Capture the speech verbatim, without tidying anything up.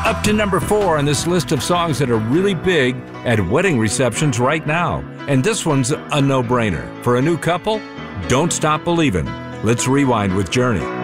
Up to number four on this list of songs that are really big at wedding receptions right now. And this one's a no-brainer. For a new couple, Don't Stop Believin'. Let's rewind with Journey.